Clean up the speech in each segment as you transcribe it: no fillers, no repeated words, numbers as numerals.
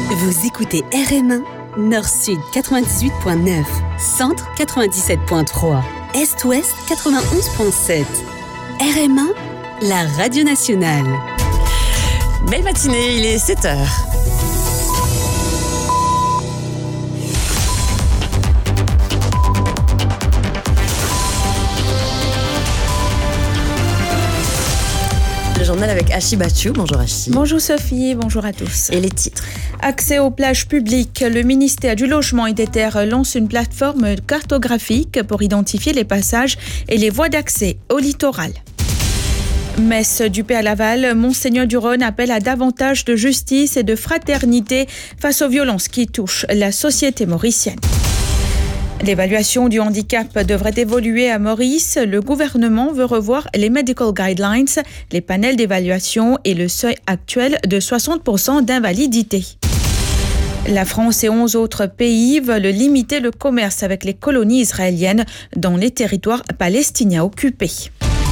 Vous écoutez RM1, Nord-Sud 98.9, Centre 97.3, Est-Ouest 91.7. RM1, la radio nationale. Belle matinée, il est 7h. Le journal avec Ashi Bachou. Bonjour Ashi. Bonjour Sophie, bonjour à tous. Et les titres. Accès aux plages publiques. Le ministère du Logement et des Terres lance une plateforme cartographique pour identifier les passages et les voies d'accès au littoral. Messe du Père Laval, Monseigneur du Rhône appelle à davantage de justice et de fraternité face aux violences qui touchent la société mauricienne. L'évaluation du handicap devrait évoluer à Maurice. Le gouvernement veut revoir les Medical Guidelines, les panels d'évaluation et le seuil actuel de 60% d'invalidité. La France et 11 autres pays veulent limiter le commerce avec les colonies israéliennes dans les territoires palestiniens occupés.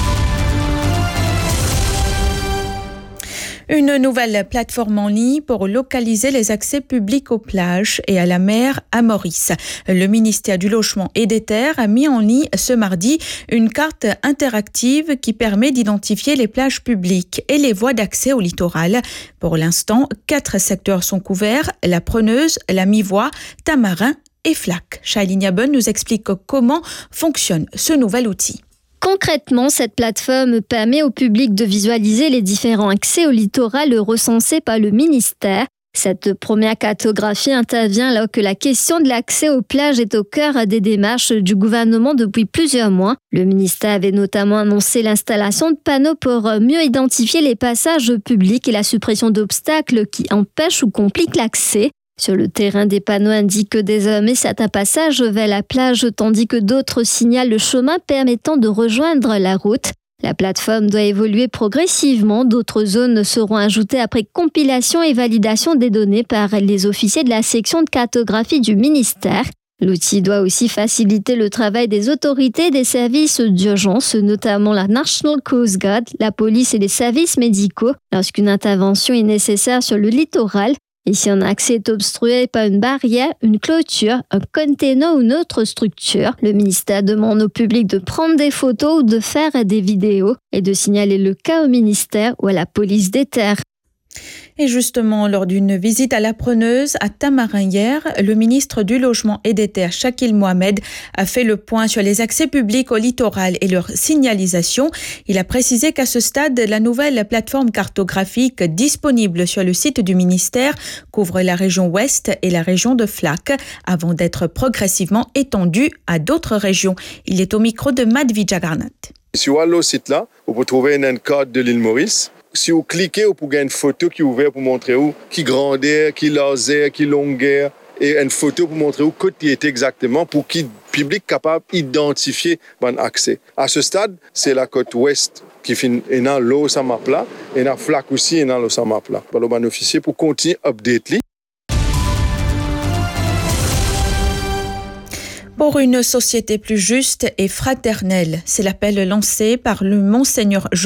Une nouvelle plateforme en ligne pour localiser les accès publics aux plages et à la mer à Maurice. Le ministère du Logement et des Terres a mis en ligne ce mardi une carte interactive qui permet d'identifier les plages publiques et les voies d'accès au littoral. Pour l'instant, 4 secteurs sont couverts, la Preneuse, la Mi-Voie, Tamarin et Flac. Shailene Yabon nous explique comment fonctionne ce nouvel outil. Concrètement, cette plateforme permet au public de visualiser les différents accès au littoral recensés par le ministère. Cette première cartographie intervient alors que la question de l'accès aux plages est au cœur des démarches du gouvernement depuis plusieurs mois. Le ministère avait notamment annoncé l'installation de panneaux pour mieux identifier les passages publics et la suppression d'obstacles qui empêchent ou compliquent l'accès. Sur le terrain, des panneaux indiquent désormais certains passages vers la plage, tandis que d'autres signalent le chemin permettant de rejoindre la route. La plateforme doit évoluer progressivement. D'autres zones seront ajoutées après compilation et validation des données par les officiers de la section de cartographie du ministère. L'outil doit aussi faciliter le travail des autorités et des services d'urgence, notamment la National Coast Guard, la police et les services médicaux, lorsqu'une intervention est nécessaire sur le littoral. Et si un accès est obstrué par une barrière, une clôture, un container ou une autre structure, le ministère demande au public de prendre des photos ou de faire des vidéos et de signaler le cas au ministère ou à la police des terres. Et justement, lors d'une visite à la Preneuse, à Tamarin hier, le ministre du Logement et des Terres, Shakil Mohamed, a fait le point sur les accès publics au littoral et leur signalisation. Il a précisé qu'à ce stade, la nouvelle plateforme cartographique disponible sur le site du ministère couvre la région ouest et la région de Flac, avant d'être progressivement étendue à d'autres régions. Il est au micro de Matt Vijagarnat. Sur le site là, vous pouvez trouver une carte de l'île Maurice. Si vous cliquez, vous pouvez avoir une photo qui est ouverte pour montrer où, qui grandeur, qui laser, qui longueur, et une photo pour montrer où côté est exactement pour qu'il public capable d'identifier bon accès. À ce stade, c'est la côte ouest qui est dans l'eau sa map là, et dans Flac aussi et dans l'eau sa map là. Par le bon officier pour continuer à update. Pour une société plus juste et fraternelle, c'est l'appel lancé par le Monseigneur